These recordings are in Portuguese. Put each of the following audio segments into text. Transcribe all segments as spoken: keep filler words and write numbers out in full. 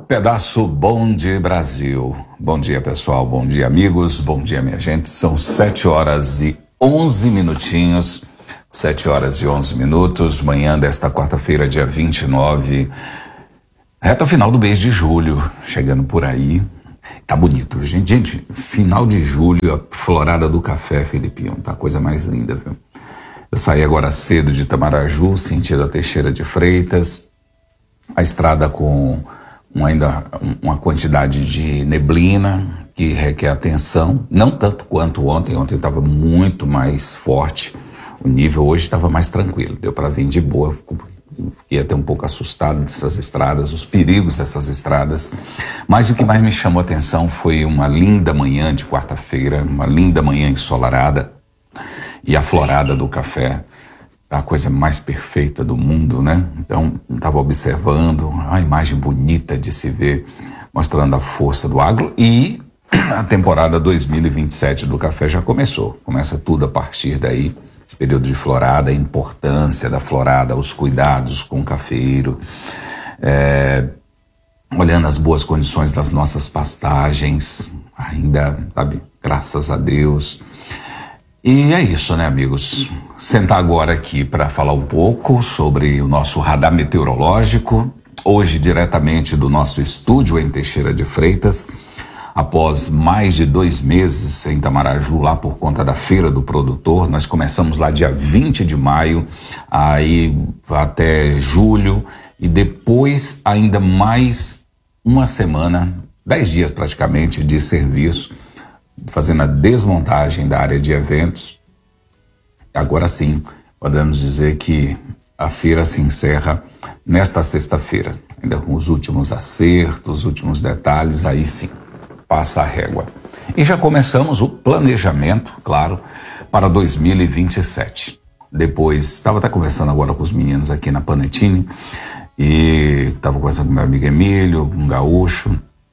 Pedaço bom de Brasil. Bom dia, pessoal. Bom dia, amigos. Bom dia, minha gente. São sete horas e onze minutinhos. Sete horas e onze minutos. Manhã desta quarta-feira, dia vinte e nove. Reta final do mês de julho. Chegando por aí. Tá bonito, gente. Gente, final de julho, a florada do café, Felipinho. Tá a coisa mais linda, viu? Eu saí agora cedo de Itamaraju, sentido a Teixeira de Freitas. A estrada com um, ainda uma quantidade de neblina que requer atenção, não tanto quanto ontem. Ontem estava muito mais forte, o nível hoje estava mais tranquilo, deu para vir de boa. Fiquei até um pouco assustado dessas estradas, os perigos dessas estradas, mas o que mais me chamou a atenção foi uma linda manhã de quarta-feira, uma linda manhã ensolarada e a florada do café, a coisa mais perfeita do mundo, né? Então, estava observando a imagem bonita de se ver, mostrando a força do agro, e a temporada dois mil e vinte e sete do café já começou. Começa tudo a partir daí, esse período de florada, a importância da florada, os cuidados com o cafeiro, é, olhando as boas condições das nossas pastagens, ainda, sabe, graças a Deus. E é isso, né, amigos? Sentar agora aqui para falar um pouco sobre o nosso radar meteorológico, hoje diretamente do nosso estúdio em Teixeira de Freitas, após mais de dois meses em Itamaraju, lá por conta da Feira do Produtor. Nós começamos lá dia vinte de maio, aí até julho, e depois ainda mais uma semana, dez dias praticamente de serviço, fazendo a desmontagem da área de eventos. Agora sim, podemos dizer que a feira se encerra nesta sexta-feira, ainda com os últimos acertos, os últimos detalhes, aí sim, passa a régua. E já começamos o planejamento, claro, para dois mil e vinte e sete. Depois, estava até conversando agora com os meninos aqui na Panettiere, e estava conversando com meu amigo Emílio, um gaúcho,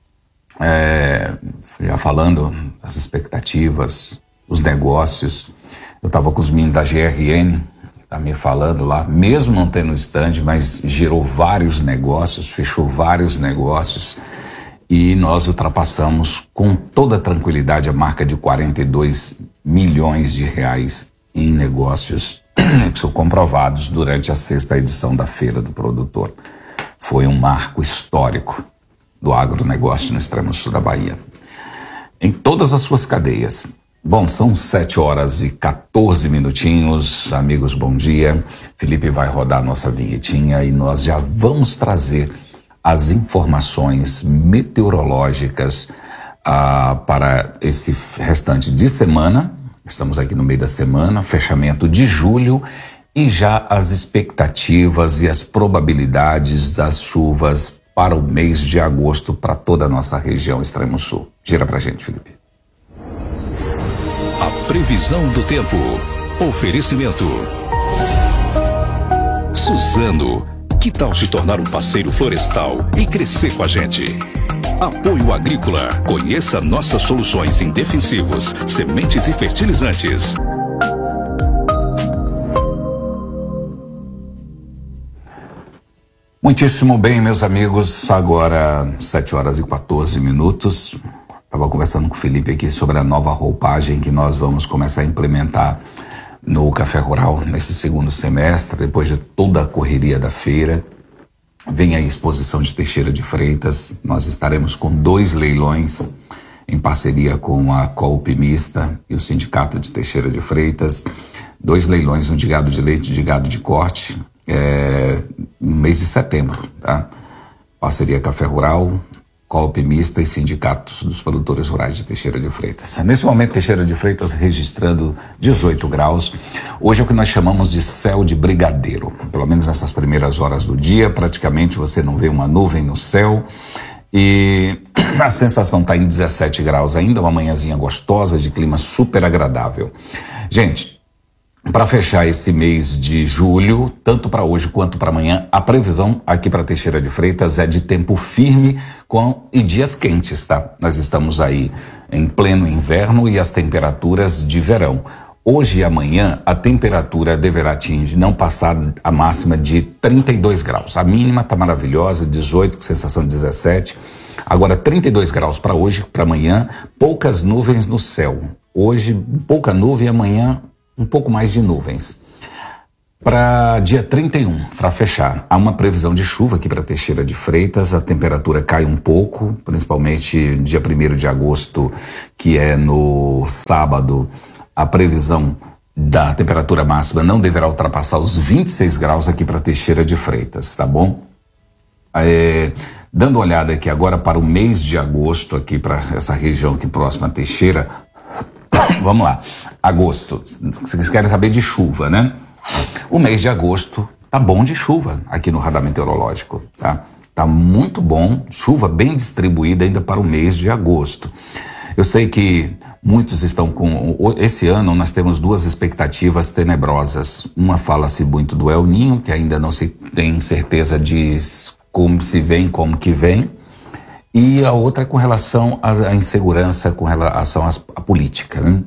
É, já falando das expectativas, os negócios. Eu estava com os meninos da G R N, tá me falando lá, mesmo não tendo stand, mas gerou vários negócios, fechou vários negócios, e nós ultrapassamos com toda tranquilidade a marca de quarenta e dois milhões de reais em negócios que são comprovados durante a sexta edição da Feira do Produtor. Foi um marco histórico do agronegócio no extremo sul da Bahia, em todas as suas cadeias. Bom, são sete horas e quatorze minutinhos, amigos, bom dia. Felipe vai rodar a nossa vinhetinha e nós já vamos trazer as informações meteorológicas ah, para esse restante de semana. Estamos aqui no meio da semana, fechamento de julho, e já as expectativas e as probabilidades das chuvas para o mês de agosto para toda a nossa região extremo sul. Gira pra gente, Felipe. A previsão do tempo. Oferecimento. Suzano. Que tal se tornar um parceiro florestal e crescer com a gente? Apoio Agrícola. Conheça nossas soluções em defensivos, sementes e fertilizantes. Muitíssimo bem, meus amigos, agora sete horas e quatorze minutos. Estava conversando com o Felipe aqui sobre a nova roupagem que nós vamos começar a implementar no Café Rural nesse segundo semestre, depois de toda a correria da feira. Vem a exposição de Teixeira de Freitas, nós estaremos com dois leilões em parceria com a Coop Mista e o Sindicato de Teixeira de Freitas. Dois leilões, um de gado de leite e de gado de corte, É, no mês de setembro, tá? Parceria Café Rural, Coop Mista e Sindicatos dos Produtores Rurais de Teixeira de Freitas. Nesse momento, Teixeira de Freitas registrando dezoito graus. Hoje é o que nós chamamos de céu de brigadeiro. Pelo menos nessas primeiras horas do dia, praticamente você não vê uma nuvem no céu. E a sensação está em dezessete graus ainda, uma manhãzinha gostosa, de clima super agradável. Gente, para fechar esse mês de julho, tanto para hoje quanto para amanhã, a previsão aqui para Teixeira de Freitas é de tempo firme com, e dias quentes, tá? Nós estamos aí em pleno inverno e as temperaturas de verão. Hoje e amanhã a temperatura deverá atingir, não passar a máxima de trinta e dois graus. A mínima está maravilhosa, dezoito, com sensação de dezessete. Agora trinta e dois graus para hoje, para amanhã, poucas nuvens no céu. Hoje pouca nuvem, amanhã um pouco mais de nuvens. Para dia trinta e um, para fechar, há uma previsão de chuva aqui para Teixeira de Freitas, a temperatura cai um pouco, principalmente dia primeiro de agosto, que é no sábado, a previsão da temperatura máxima não deverá ultrapassar os vinte e seis graus aqui para Teixeira de Freitas, tá bom? É, dando uma olhada aqui agora para o mês de agosto, aqui para essa região aqui próxima a Teixeira, vamos lá, agosto, vocês querem saber de chuva, né? O mês de agosto tá bom de chuva aqui no radar meteorológico, tá? Tá muito bom, chuva bem distribuída ainda para o mês de agosto. Eu sei que muitos estão com... Esse ano nós temos duas expectativas tenebrosas. Uma fala-se muito do El Niño, que ainda não se tem certeza de como se vem, como que vem. E a outra é com relação à insegurança, com relação à política, né?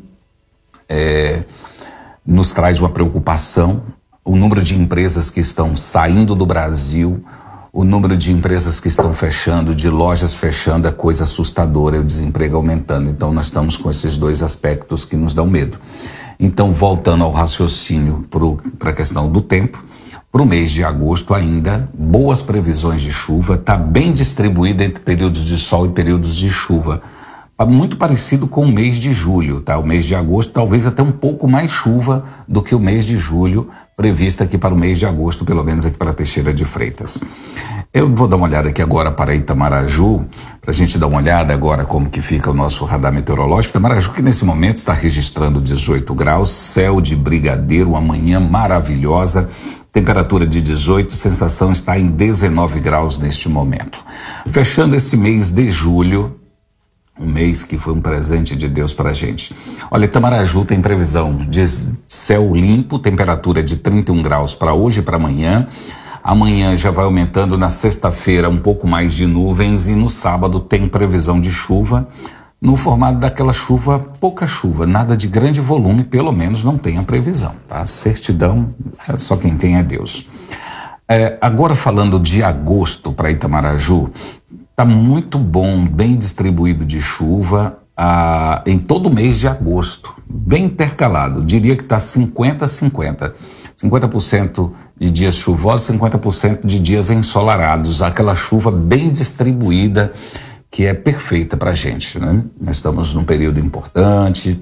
É... Nos traz uma preocupação, o número de empresas que estão saindo do Brasil, o número de empresas que estão fechando, de lojas fechando, é coisa assustadora, o desemprego aumentando. Então nós estamos com esses dois aspectos que nos dão medo. Então, voltando ao raciocínio para a questão do tempo, para o mês de agosto ainda, boas previsões de chuva, está bem distribuída entre períodos de sol e períodos de chuva. Muito parecido com o mês de julho, tá? O mês de agosto talvez até um pouco mais chuva do que o mês de julho, prevista aqui para o mês de agosto, pelo menos aqui para Teixeira de Freitas. Eu vou dar uma olhada aqui agora para Itamaraju, para a gente dar uma olhada agora como que fica o nosso radar meteorológico. Itamaraju que nesse momento está registrando dezoito graus, céu de brigadeiro, uma manhã maravilhosa, temperatura de dezoito, sensação está em dezenove graus neste momento. Fechando esse mês de julho, um mês que foi um presente de Deus para a gente. Olha, Itamaraju tem previsão de céu limpo, temperatura de trinta e um graus para hoje e para amanhã. Amanhã já vai aumentando, na sexta-feira um pouco mais de nuvens e no sábado tem previsão de chuva, no formato daquela chuva, pouca chuva, nada de grande volume, pelo menos não tem a previsão, tá? Certidão, é só quem tem é Deus. É, agora falando de agosto para Itamaraju, está muito bom, bem distribuído de chuva ah, em todo o mês de agosto, bem intercalado, diria que está cinquenta a cinquenta. cinquenta por cento de dias chuvosos, cinquenta por cento de dias ensolarados, aquela chuva bem distribuída que é perfeita para a gente, né? Nós estamos num período importante,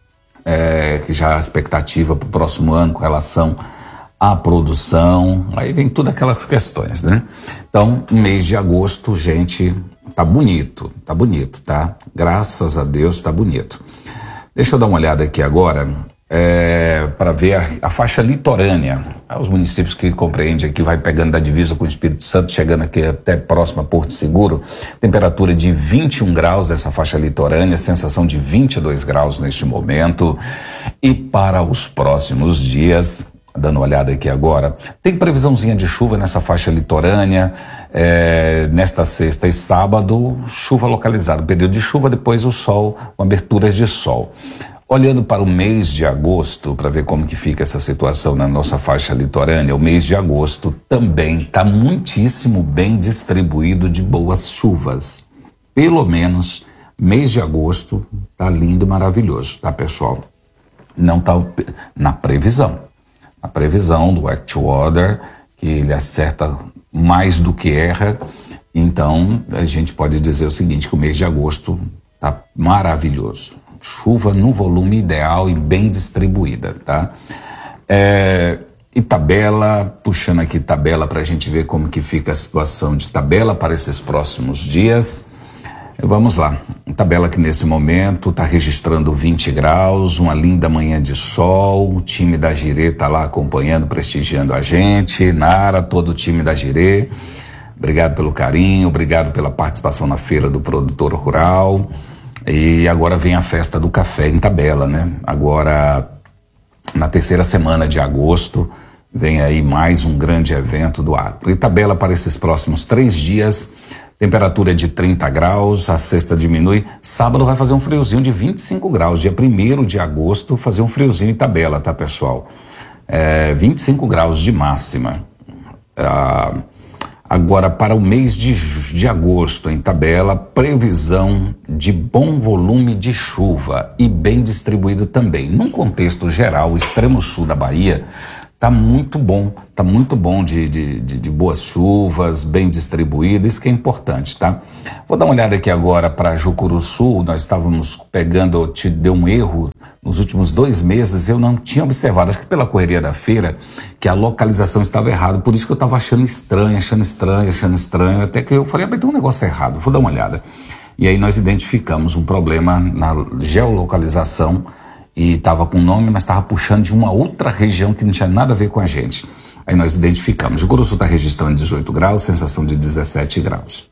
é, que já há expectativa para o próximo ano com relação a produção, aí vem todas aquelas questões, né? Então, mês de agosto, gente, tá bonito, tá bonito, tá? Graças a Deus, tá bonito. Deixa eu dar uma olhada aqui agora, é, para ver a, a faixa litorânea, os municípios que compreendem aqui, vai pegando da divisa com o Espírito Santo, chegando aqui até próximo a Porto Seguro, temperatura de vinte e um graus dessa faixa litorânea, sensação de vinte e dois graus neste momento, e para os próximos dias, dando uma olhada aqui agora, tem previsãozinha de chuva nessa faixa litorânea, é, nesta sexta e sábado, chuva localizada, período de chuva, depois o sol, com aberturas de sol. Olhando para o mês de agosto, para ver como que fica essa situação na nossa faixa litorânea, o mês de agosto também está muitíssimo bem distribuído de boas chuvas. Pelo menos, mês de agosto está lindo e maravilhoso, tá, pessoal? Não está na previsão. A previsão do AccuWeather, que ele acerta mais do que erra, então a gente pode dizer o seguinte, que o mês de agosto está maravilhoso. Chuva no volume ideal e bem distribuída, tá? É, e tabela, puxando aqui tabela para a gente ver como que fica a situação de tabela para esses próximos dias. Vamos lá, tabela que nesse momento está registrando vinte graus, uma linda manhã de sol, o time da Girê está lá acompanhando, prestigiando a gente, Nara, todo o time da Girê, obrigado pelo carinho, obrigado pela participação na feira do produtor rural, e agora vem a festa do café em tabela, né? Agora, na terceira semana de agosto, vem aí mais um grande evento do agro. E tabela para esses próximos três dias, Temperatura de trinta graus, a sexta diminui. Sábado vai fazer um friozinho de vinte e cinco graus. Dia primeiro de agosto, fazer um friozinho em Tabela, tá, pessoal? É, vinte e cinco graus de máxima. Ah, agora, para o mês de, de agosto, em Tabela, previsão de bom volume de chuva e bem distribuído também. Num contexto geral, o extremo sul da Bahia tá muito bom, tá muito bom de, de, de, de boas chuvas, bem distribuído, isso que é importante, tá? Vou dar uma olhada aqui agora para Jucuruçu. Nós estávamos pegando, te deu um erro nos últimos dois meses, eu não tinha observado, acho que pela correria da feira, que a localização estava errada, por isso que eu estava achando estranho, achando estranho, achando estranho, até que eu falei, ah, tem um negócio errado, vou dar uma olhada. E aí nós identificamos um problema na geolocalização, e estava com nome, mas estava puxando de uma outra região que não tinha nada a ver com a gente. Aí nós identificamos. Jucuruçu está registrando dezoito graus, sensação de dezessete graus.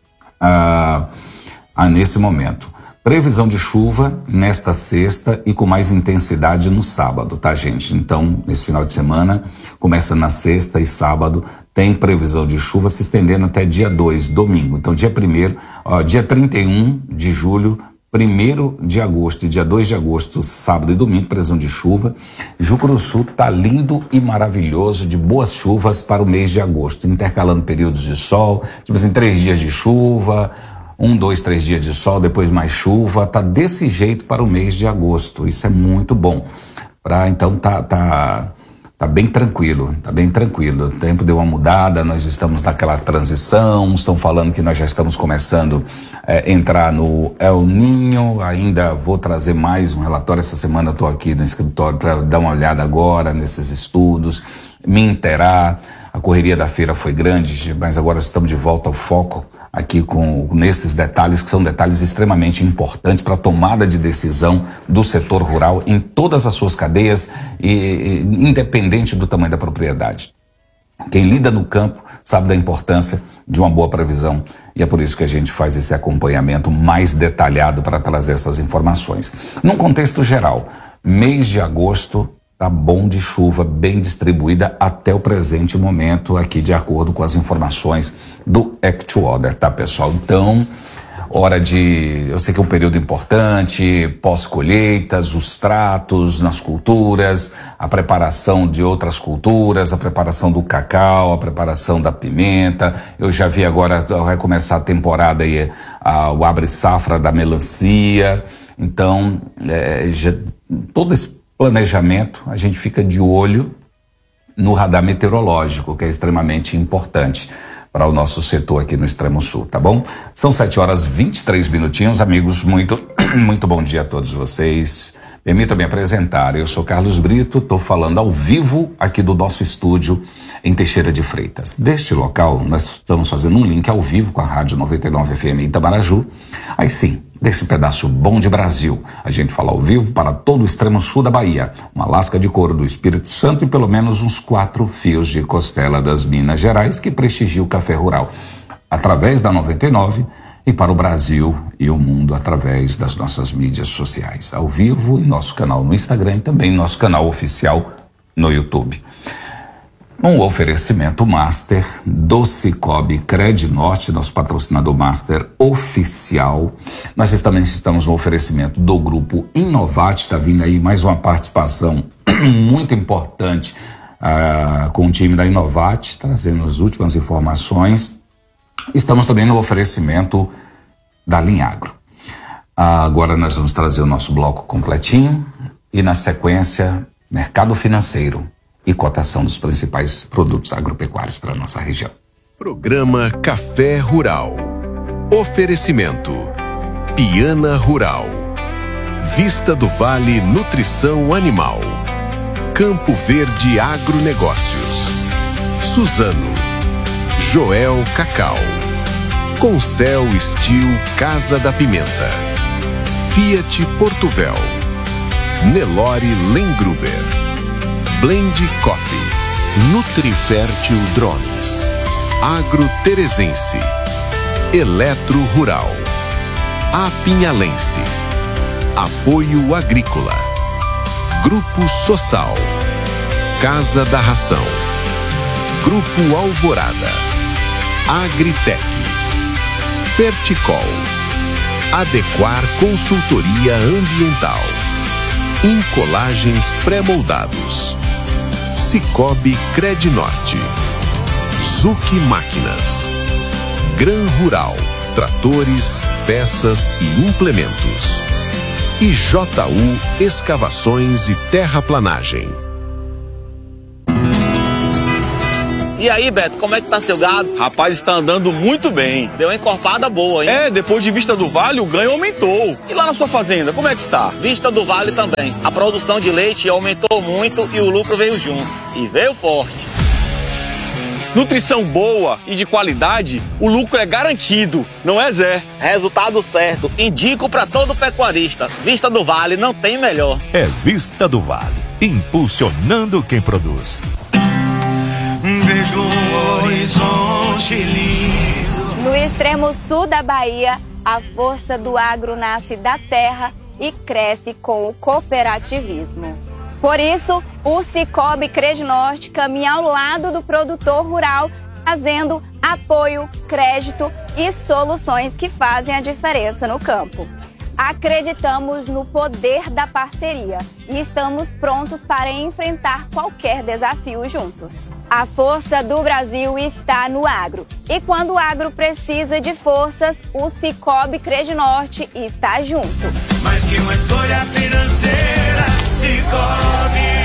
Ah, ah, nesse momento. Previsão de chuva nesta sexta e com mais intensidade no sábado, tá, gente? Então, nesse final de semana, começa na sexta e sábado, tem previsão de chuva se estendendo até dia dois, domingo. Então, dia primeiro, ó, dia trinta e um de julho, primeiro de agosto e dia dois de agosto, sábado e domingo, previsão de chuva. Jucuruçu tá lindo e maravilhoso, de boas chuvas para o mês de agosto, intercalando períodos de sol, tipo assim, três dias de chuva, um, dois, três dias de sol, depois mais chuva, tá desse jeito para o mês de agosto. Isso é muito bom. Pra, então tá, tá, tá bem tranquilo, tá bem tranquilo. O tempo deu uma mudada, nós estamos naquela transição, estão falando que nós já estamos começando a é, entrar no El Niño. Ainda vou trazer mais um relatório. Essa semana eu estou aqui no escritório para dar uma olhada agora nesses estudos, me inteirar. A correria da feira foi grande, mas agora estamos de volta ao foco aqui com nesses detalhes, que são detalhes extremamente importantes para a tomada de decisão do setor rural em todas as suas cadeias, e, e, independente do tamanho da propriedade. Quem lida no campo sabe da importância de uma boa previsão, e é por isso que a gente faz esse acompanhamento mais detalhado para trazer essas informações. Num contexto geral, mês de agosto tá bom de chuva, bem distribuída até o presente momento, aqui de acordo com as informações do ActuWeather, tá, pessoal? Então, hora de... eu sei que é um período importante, pós-colheitas, os tratos nas culturas, a preparação de outras culturas, a preparação do cacau, a preparação da pimenta. Eu já vi agora, vai começar a temporada aí, a, o abre-safra da melancia. Então, é, já, todo esse planejamento, a gente fica de olho no radar meteorológico, que é extremamente importante para o nosso setor aqui no Extremo Sul, tá bom? São sete horas e vinte e três minutinhos, amigos, muito, muito bom dia a todos vocês. Permita-me apresentar, eu sou Carlos Brito, estou falando ao vivo aqui do nosso estúdio em Teixeira de Freitas. Deste local, nós estamos fazendo um link ao vivo com a Rádio noventa e nove F M em Itamaraju. Aí sim, desse pedaço bom de Brasil, a gente fala ao vivo para todo o extremo sul da Bahia, uma lasca de couro do Espírito Santo e pelo menos uns quatro fios de costela das Minas Gerais que prestigia o café rural através da noventa e nove e para o Brasil e o mundo através das nossas mídias sociais, ao vivo em nosso canal no Instagram e também nosso canal oficial no YouTube. Um oferecimento master do Cicobi Crednorte, nosso patrocinador master oficial. Nós também estamos no oferecimento do grupo Inovate, está vindo aí mais uma participação muito importante uh, com o time da Inovate, trazendo as últimas informações. Estamos também no oferecimento da Linhagro. Uh, agora nós vamos trazer o nosso bloco completinho e na sequência, mercado financeiro e cotação dos principais produtos agropecuários para a nossa região. Programa Café Rural. Oferecimento Piana Rural, Vista do Vale Nutrição Animal, Campo Verde Agronegócios, Suzano, Joel Cacau, Concel Steel Casa da Pimenta, Fiat Portuvel, Nelore Lengruber, Blend Coffee, Nutrifértil Drones, Agro Terezense, Eletro Rural, Apinhalense, Apoio Agrícola, Grupo Sossal, Casa da Ração, Grupo Alvorada, Agritec, Ferticol. Adequar Consultoria Ambiental. Incolagens Pré-moldados. Cicobi Credinorte. Zuc Máquinas. Gran Rural. Tratores, peças e implementos. E J U Escavações e Terraplanagem. E aí, Beto, como é que tá seu gado? Rapaz, está andando muito bem. Deu uma encorpada boa, hein? É, depois de Vista do Vale, o ganho aumentou. E lá na sua fazenda, como é que está? Vista do Vale também. A produção de leite aumentou muito e o lucro veio junto. E veio forte. Nutrição boa e de qualidade, o lucro é garantido, não é, Zé? Resultado certo. Indico para todo pecuarista. Vista do Vale não tem melhor. É Vista do Vale, impulsionando quem produz. Vejo um horizonte lindo. No extremo sul da Bahia, a força do agro nasce da terra e cresce com o cooperativismo. Por isso, o Cicobi Credinorte caminha ao lado do produtor rural, trazendo apoio, crédito e soluções que fazem a diferença no campo. Acreditamos no poder da parceria e estamos prontos para enfrentar qualquer desafio juntos. A força do Brasil está no agro. E quando o agro precisa de forças, o Cicobi Credinorte está junto. Mais que uma escolha financeira, Cicobi.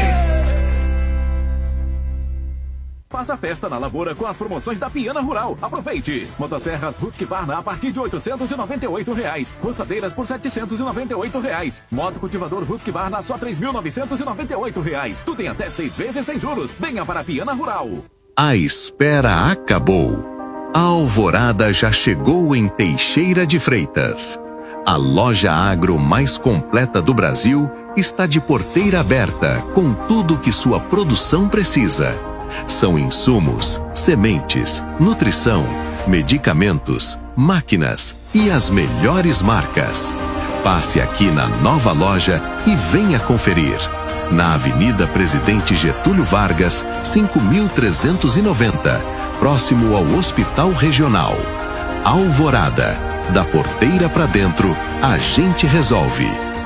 Faça festa na lavoura com as promoções da Piana Rural. Aproveite! Motosserras Husqvarna a partir de oitocentos e noventa e oito reais. Roçadeiras por setecentos e noventa e oito reais. Moto cultivador Husqvarna a só três mil novecentos e noventa e oito reais. Tudo em até seis vezes sem juros. Venha para a Piana Rural. A espera acabou. A alvorada já chegou em Teixeira de Freitas. A loja agro mais completa do Brasil está de porteira aberta com tudo que sua produção precisa. São insumos, sementes, nutrição, medicamentos, máquinas e as melhores marcas. Passe aqui na nova loja e venha conferir. Na Avenida Presidente Getúlio Vargas, cinco mil trezentos e noventa, próximo ao Hospital Regional. Alvorada, da porteira para dentro, a gente resolve.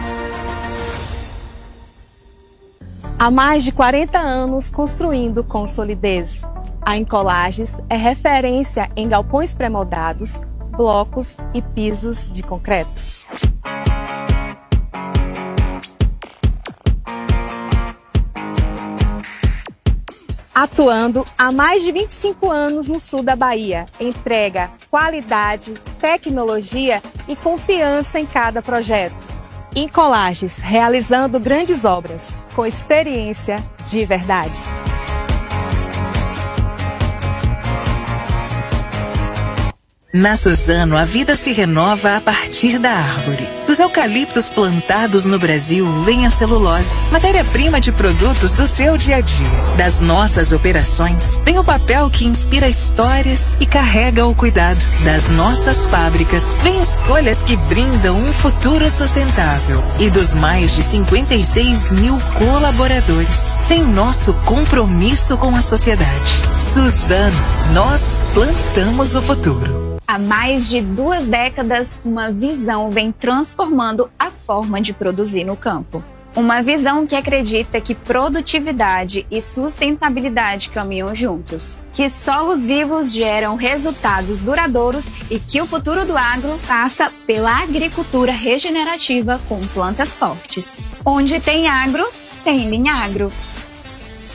Há mais de quarenta anos construindo com solidez. A Incolagens é referência em galpões pré-moldados, blocos e pisos de concreto. Atuando há mais de vinte e cinco anos no sul da Bahia, entrega qualidade, tecnologia e confiança em cada projeto. Incolagens, realizando grandes obras, com experiência de verdade. Na Suzano, a vida se renova a partir da árvore. Dos eucaliptos plantados no Brasil vem a celulose, matéria-prima de produtos do seu dia a dia. Das nossas operações vem o papel que inspira histórias e carrega o cuidado. Das nossas fábricas vem escolhas que brindam um futuro sustentável. E dos mais de cinquenta e seis mil colaboradores vem nosso compromisso com a sociedade. Suzano, nós plantamos o futuro. Há mais de duas décadas, uma visão vem transformando a forma de produzir no campo. Uma visão que acredita que produtividade e sustentabilidade caminham juntos, que solos vivos geram resultados duradouros e que o futuro do agro passa pela agricultura regenerativa com plantas fortes. Onde tem agro, tem Linhagro.